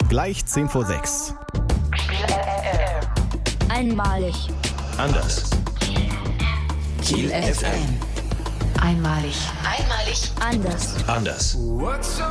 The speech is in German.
Gleich 10 vor 6. Einmalig. Anders. Kiel FM. Einmalig. Anders. Anders.